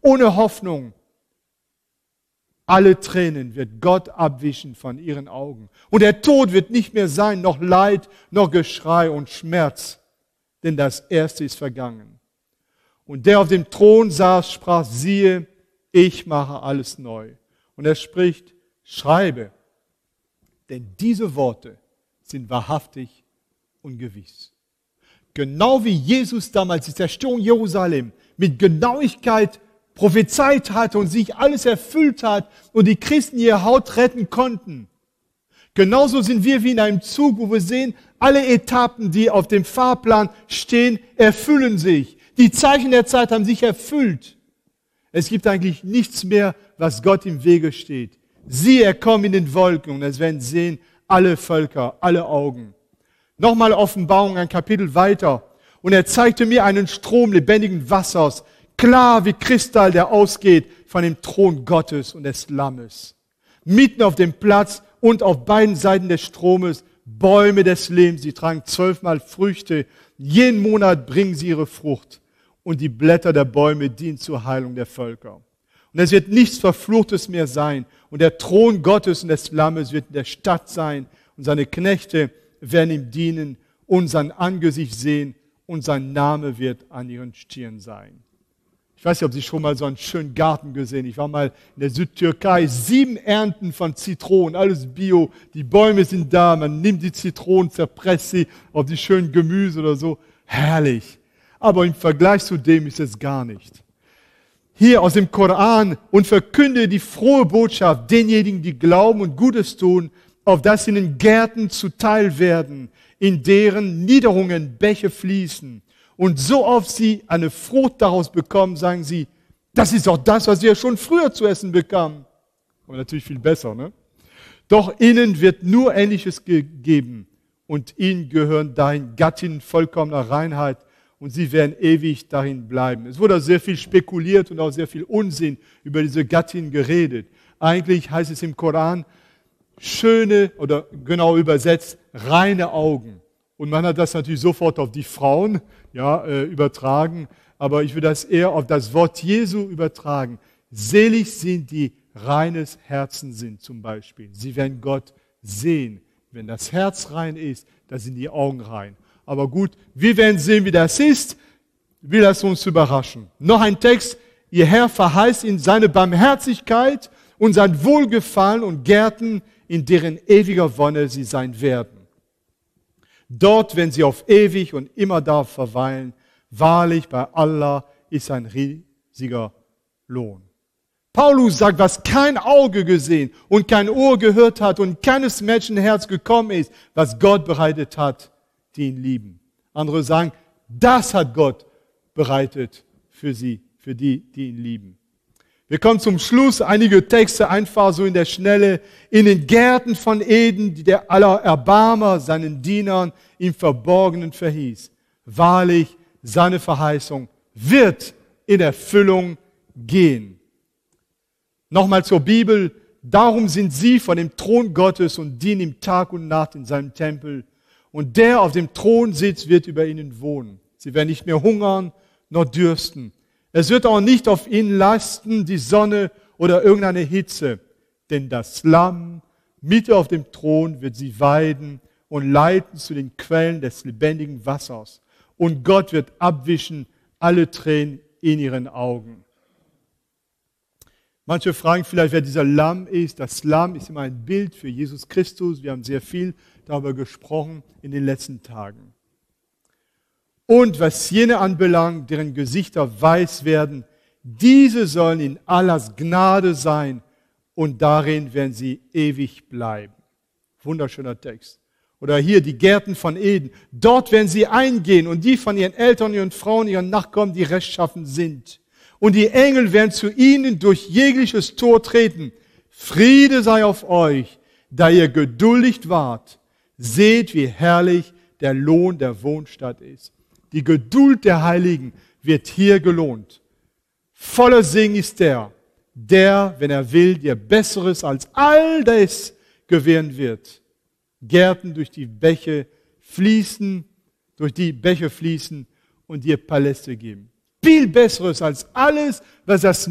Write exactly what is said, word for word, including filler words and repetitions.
ohne Hoffnung. Alle Tränen wird Gott abwischen von ihren Augen. Und der Tod wird nicht mehr sein, noch Leid, noch Geschrei und Schmerz, denn das Erste ist vergangen. Und der auf dem Thron saß, sprach, siehe, ich mache alles neu. Und er spricht, schreibe, denn diese Worte sind wahrhaftig und gewiss. Genau wie Jesus damals die Zerstörung Jerusalem mit Genauigkeit prophezeit hatte und sich alles erfüllt hat und die Christen ihre Haut retten konnten. Genauso sind wir wie in einem Zug, wo wir sehen, alle Etappen, die auf dem Fahrplan stehen, erfüllen sich. Die Zeichen der Zeit haben sich erfüllt. Es gibt eigentlich nichts mehr, was Gott im Wege steht. Siehe, er kommt in den Wolken und es werden sehen alle Völker, alle Augen. Nochmal Offenbarung, ein Kapitel weiter. Und er zeigte mir einen Strom lebendigen Wassers, klar wie Kristall, der ausgeht von dem Thron Gottes und des Lammes. Mitten auf dem Platz und auf beiden Seiten des Stromes Bäume des Lebens. Sie tragen zwölfmal Früchte. Jeden Monat bringen sie ihre Frucht. Und die Blätter der Bäume dienen zur Heilung der Völker. Und es wird nichts Verfluchtes mehr sein. Und der Thron Gottes und des Lammes wird in der Stadt sein. Und seine Knechte werden ihm dienen und sein Angesicht sehen. Und sein Name wird an ihren Stirn sein. Ich weiß nicht, ob Sie schon mal so einen schönen Garten gesehen haben. Ich war mal in der Südtürkei. Sieben Ernten von Zitronen, alles Bio. Die Bäume sind da. Man nimmt die Zitronen, zerpresst sie auf die schönen Gemüse oder so. Herrlich. Aber im Vergleich zu dem ist es gar nicht. Hier aus dem Koran und verkünde die frohe Botschaft denjenigen, die glauben und Gutes tun, auf dass ihnen Gärten zuteil werden, in deren Niederungen Bäche fließen. Und so oft sie eine Frucht daraus bekommen, sagen sie, das ist doch das, was wir schon früher zu essen bekamen. Aber natürlich viel besser, ne? Doch ihnen wird nur Ähnliches gegeben. Und ihnen gehören dahin Gattinnen vollkommener Reinheit. Und sie werden ewig darin bleiben. Es wurde sehr viel spekuliert und auch sehr viel Unsinn über diese Gattin geredet. Eigentlich heißt es im Koran, schöne oder genau übersetzt, reine Augen. Und man hat das natürlich sofort auf die Frauen ja, äh, übertragen. Aber ich würde das eher auf das Wort Jesu übertragen. Selig sind die reines Herzen sind zum Beispiel. Sie werden Gott sehen. Wenn das Herz rein ist, dann sind die Augen rein. Aber gut, wir werden sehen, wie das ist. Will das uns überraschen. Noch ein Text. Ihr Herr verheißt in seine Barmherzigkeit und sein Wohlgefallen und Gärten, in deren ewiger Wonne sie sein werden. Dort, wenn sie auf ewig und immer da verweilen, wahrlich bei Allah ist ein riesiger Lohn. Paulus sagt, was kein Auge gesehen und kein Ohr gehört hat und keines Menschenherz gekommen ist, was Gott bereitet hat, die ihn lieben. Andere sagen, das hat Gott bereitet für sie, für die, die ihn lieben. Wir kommen zum Schluss, einige Texte einfach so in der Schnelle. In den Gärten von Eden, die der aller Erbarmer seinen Dienern im Verborgenen verhieß. Wahrlich, seine Verheißung wird in Erfüllung gehen. Nochmal zur Bibel. Darum sind sie von dem Thron Gottes und dienen ihm Tag und Nacht in seinem Tempel. Und der auf dem Thron sitzt, wird über ihnen wohnen. Sie werden nicht mehr hungern, noch dürsten. Es wird auch nicht auf ihnen lasten, die Sonne oder irgendeine Hitze. Denn das Lamm Mitte auf dem Thron wird sie weiden und leiten zu den Quellen des lebendigen Wassers. Und Gott wird abwischen alle Tränen in ihren Augen. Manche fragen vielleicht, wer dieser Lamm ist. Das Lamm ist immer ein Bild für Jesus Christus. Wir haben sehr viel darüber gesprochen in den letzten Tagen. Und was jene anbelangt, deren Gesichter weiß werden, diese sollen in Allahs Gnade sein und darin werden sie ewig bleiben. Wunderschöner Text. Oder hier die Gärten von Eden. Dort werden sie eingehen und die von ihren Eltern, ihren Frauen, ihren Nachkommen, die rechtschaffen sind. Und die Engel werden zu ihnen durch jegliches Tor treten. Friede sei auf euch, da ihr geduldig wart. Seht, wie herrlich der Lohn der Wohnstatt ist. Die Geduld der Heiligen wird hier gelohnt. Voller Segen ist der, der, wenn er will, dir Besseres als all das gewähren wird. Gärten durch die Bäche fließen, durch die Bäche fließen und dir Paläste geben. Viel Besseres als alles, was das